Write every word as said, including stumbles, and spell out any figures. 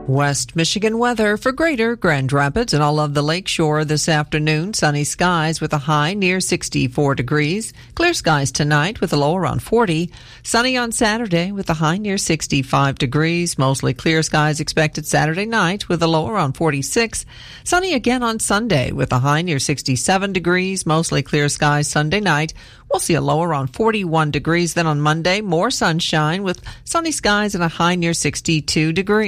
West Michigan weather for Greater Grand Rapids and all of the lakeshore this afternoon. Sunny skies with a high near sixty-four degrees. Clear skies tonight with a low around forty. Sunny on Saturday with a high near sixty-five degrees. Mostly clear skies expected Saturday night with a low around forty-six. Sunny again on Sunday with a high near sixty-seven degrees. Mostly clear skies Sunday night. We'll see a low around forty-one degrees. Then on Monday, more sunshine with sunny skies and a high near sixty-two degrees.